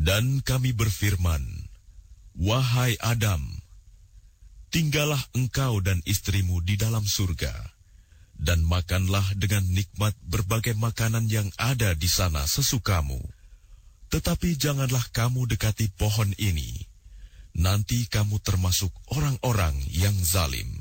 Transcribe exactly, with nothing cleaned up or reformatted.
Dan kami berfirman, "Wahai Adam, tinggallah engkau dan istrimu di dalam surga, dan makanlah dengan nikmat berbagai makanan yang ada di sana sesukamu. Tetapi janganlah kamu dekati pohon ini, nanti kamu termasuk orang-orang yang zalim."